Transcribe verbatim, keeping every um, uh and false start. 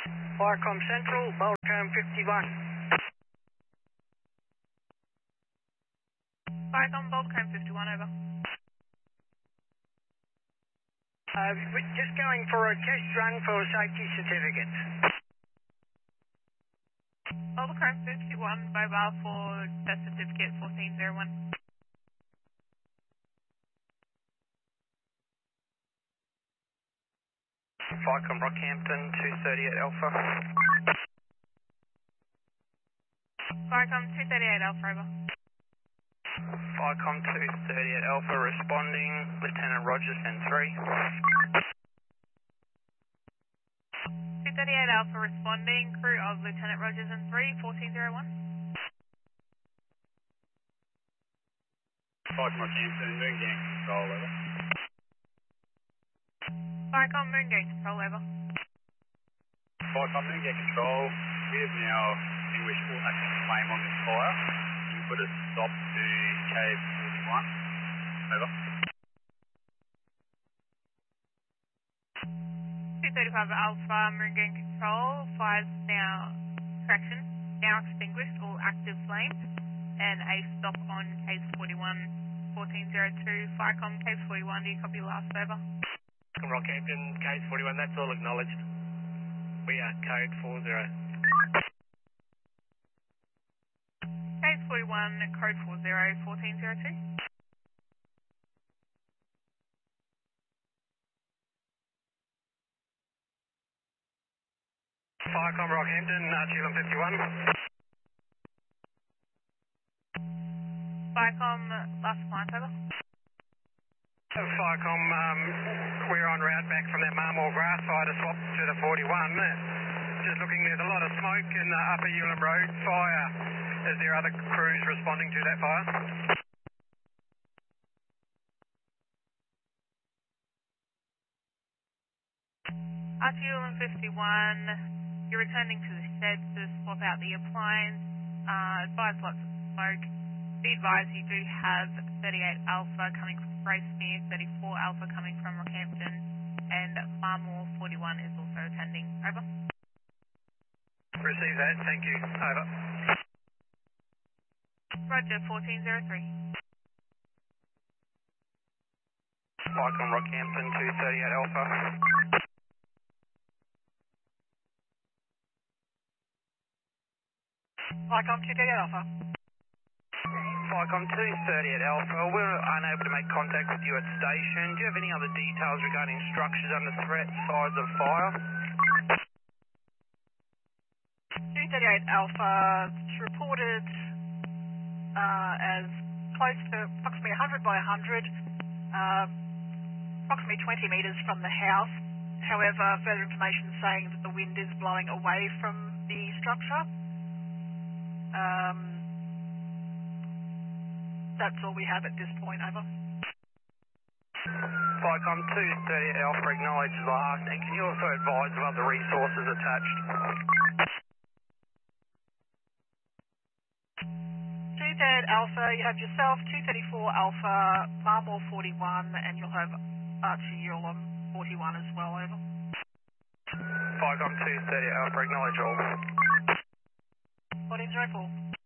Firecom Central, Bolcombe fifty-one. Firecom Bolcombe fifty-one, over. Uh, we're just going for a test run for safety certificates. Bolcombe fifty-one, mobile for test certificate fourteen oh one. Firecom Rockhampton two thirty-eight Alpha. Firecom two thirty-eight Alpha, over. Firecom two thirty-eight Alpha responding, Lieutenant Rogers and three. two thirty-eight Alpha responding, crew of Lieutenant Rogers and three, fourteen oh one. Firecom Rockhampton, Moon Gang Control, over. Firecom Moon Gang Control, over. Firecom Moon Gang Control, we have now extinguished all active flame on this fire. You can put a stop to cave forty-one, over. two thirty-five Alpha, Moon Gang Control, fire's now, correction, now extinguished, all active flames, and a stop on case forty-one, fourteen oh two, Firecom, case forty-one, do you copy last, over? Rockhampton, case forty-one, that's all acknowledged. We are code four zero. Case forty-one, code four zero, fourteen oh two. Firecom Rockhampton, Archulum fifty-one. Firecom, last line, over. Firecom, um, we're en route back from that Marmore grass fire to swap to the forty-one. Just looking, there's a lot of smoke in the Upper Ulam Road fire. Is there other crews responding to that fire? Archulum fifty-one, you're returning to the shed to swap out the appliance. Uh, advise lots of smoke. Be advised you do have thirty-eight Alpha coming from Gracemere, thirty-four Alpha coming from Rockhampton, and Marmore forty-one is also attending. Over. Receive that, thank you. Over. Roger, fourteen oh three. Firecom Rockhampton two thirty-eight Alpha. Firecom two thirty-eight Alpha. Firecom two thirty-eight Alpha, we're unable to make contact with you at station. Do you have any other details regarding structures under threat, size of fire? two thirty-eight Alpha, it's reported uh, as close to approximately one hundred by one hundred, uh, approximately twenty metres from the house. However, further information is saying that the wind is blowing away from the structure. Um, that's all we have at this point, over. Firecom two thirty-eight Alpha acknowledges last, and can you also advise of other resources attached? two thirty-eight Alpha, you have yourself, two thirty-four Alpha, Marmore forty-one, and you'll have Archie Ulam forty-one as well, over. Firecom two thirty-eight Alpha, acknowledge all. fourteen oh four.